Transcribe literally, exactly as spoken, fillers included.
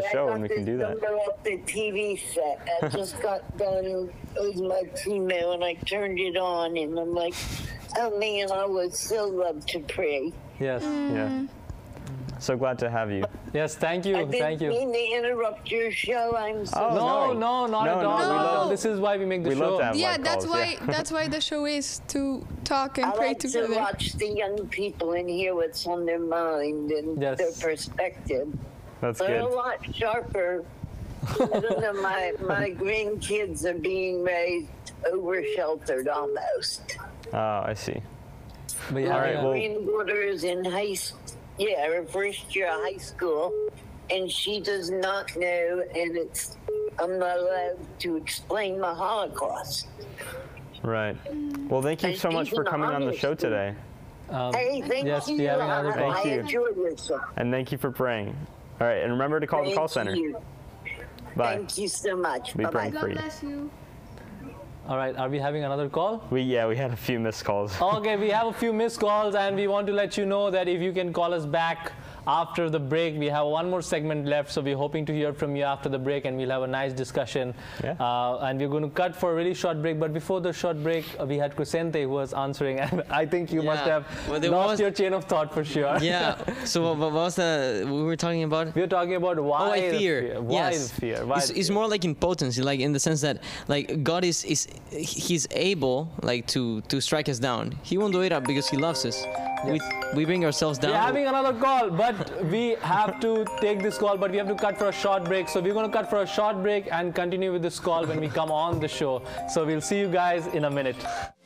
the show and we can do that. I off the T V set. I just got done with my chemo and I turned it on and I'm like, oh man, I would so love to pray. Yes. Mm. Yeah. So glad to have you. Yes, thank you. I didn't Thank you. mean to interrupt your show. I'm so Oh, No, no. no, not No, at all. no, we love- This is why we make the we show. love to have Yeah, live that's calls, why yeah. that's why the show is to talk and I pray like together. to watch the young people and hear what's on their mind and Yes. their perspective. That's They're good. a lot sharper. I don't know, my, my grandkids are being raised over-sheltered almost. Oh, I see. But yeah, All right, yeah. well- Granddaughter is in high, s- yeah, her first year of high school, and she does not know, and it's, I'm not allowed to explain the Holocaust. Right. Well, thank you And so much she's for in the coming on the army show school. today. Um, Hey, thank yes, you. we have another I, call. I Thank you. enjoyed yourself. And thank you for praying. All right, and remember to call the Thank call center. you. Bye. Thank you so much. Be Bye-bye. praying God for you. bless you. All right, are we having another call? We yeah, we had a few missed calls. Okay, we have a few missed calls and we want to let you know that if you can call us back after the break, we have one more segment left, so we're hoping to hear from you after the break and we'll have a nice discussion. Yeah. Uh, and we're going to cut for a really short break, but before the short break, uh, we had Crescente who was answering, and I think you must Yeah. have Well, there lost was- your chain of thought for sure. Yeah. So what, what was the we were talking about? We're talking about why Oh, I the fear. Why Yes. the fear? Why It's, the it's fear? more like impotency, like in the sense that like God is is he's able like to to strike us down. He won't do it up because he loves us. We we bring ourselves down. We're having another call, but we have to take this call, but we have to cut for a short break. So we're going to cut for a short break and continue with this call when we come on the show. So we'll see you guys in a minute.